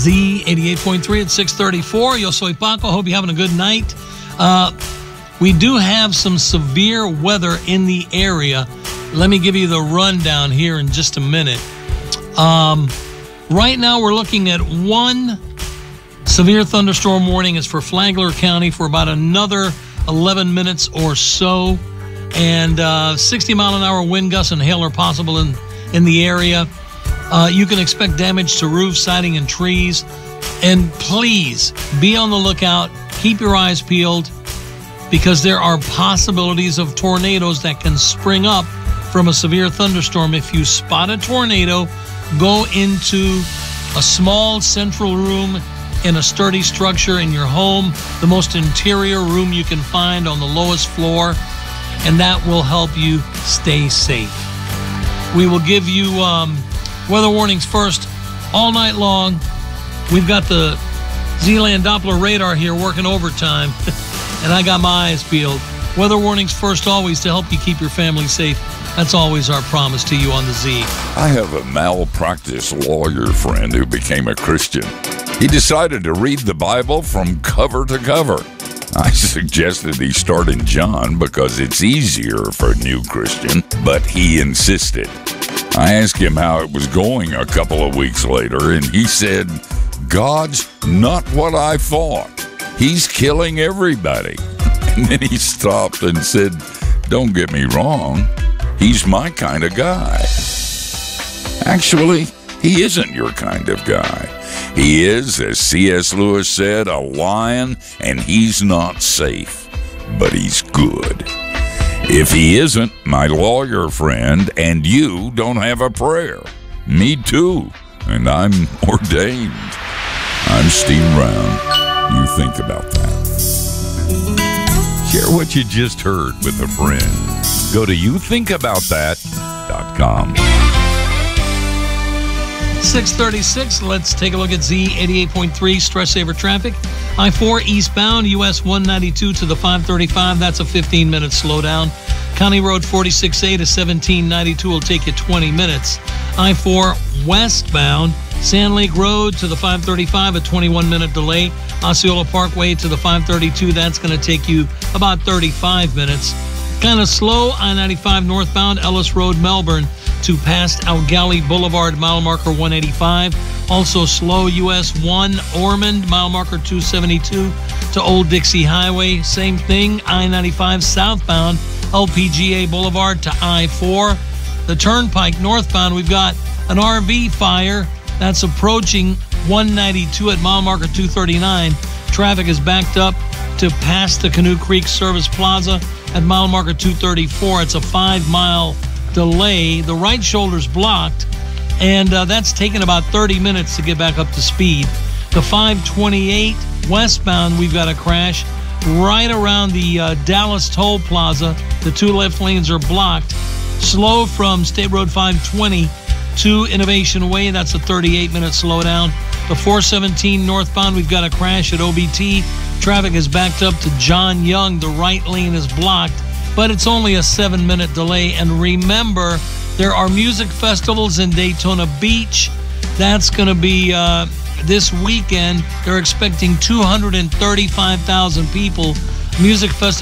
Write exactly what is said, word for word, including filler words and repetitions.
Z eighty-eight point three at six thirty-four. Yo soy Paco. Hope you're having a good night. Uh, we do have some severe weather in the area. Let me give you the rundown here in just a minute. Um, right now, we're looking at one severe thunderstorm warning. It's for Flagler County for about another eleven minutes or so. And uh, sixty mile an hour wind gusts and hail are possible in, in the area. Uh, you can expect damage to roof, siding, and trees. And please be on the lookout. Keep your eyes peeled because there are possibilities of tornadoes that can spring up from a severe thunderstorm. If you spot a tornado, go into a small central room in a sturdy structure in your home, the most interior room you can find on the lowest floor, and that will help you stay safe. We will give you um, weather warnings first all night long. We've got the Z-Land Doppler radar here working overtime, and I got my eyes peeled. Weather warnings first always to help you keep your family safe. That's always our promise to you on the Z. I have a malpractice lawyer friend who became a Christian. He decided to read the Bible from cover to cover. I suggested he start in John because it's easier for a new Christian, but he insisted. I asked him how it was going a couple of weeks later, and he said, "God's not what I thought. He's killing everybody." And then he stopped and said, "Don't get me wrong. He's my kind of guy." Actually, he isn't your kind of guy. He is, as C S Lewis said, a lion, and he's not safe, but he's good. If he isn't, my lawyer friend and you don't have a prayer. Me too, and I'm ordained. I'm Steve Brown. You think about that. Share what you just heard with a friend. Go to you think about that dot com. six thirty-six, let's take a look at Z eighty-eight point three stress saver traffic. I four eastbound, U S one ninety-two to the five thirty-five, that's a fifteen minute slowdown. County Road forty-six A to seventeen ninety-two will take you twenty minutes. I four westbound, Sand Lake Road to the five thirty-five, a twenty-one minute delay. Osceola Parkway to the five thirty-two, that's going to take you about thirty-five minutes. Kind of slow, I ninety-five northbound, Ellis Road, Melbourne to past Algali Boulevard, mile marker one eighty-five. Also slow, U S one Ormond, mile marker two seventy-two to Old Dixie Highway. Same thing, I ninety-five southbound, L P G A Boulevard to I four. The Turnpike northbound, we've got an R V fire that's approaching one ninety-two at mile marker two thirty-nine. Traffic is backed up to past the Canoe Creek Service Plaza at mile marker two thirty-four. It's a five mile delay. The right shoulder's blocked, and uh, that's taken about thirty minutes to get back up to speed. The five twenty-eight westbound, we've got a crash right around the uh, Dallas Toll Plaza. The two left lanes are blocked. Slow from State Road five twenty to Innovation Way. That's a thirty-eight minute slowdown. The four seventeen northbound, we've got a crash at O B T. Traffic is backed up to John Young. The right lane is blocked, but it's only a seven minute delay. And remember, there are music festivals in Daytona Beach. That's going to be uh, this weekend. They're expecting two hundred thirty-five thousand people. Music festival.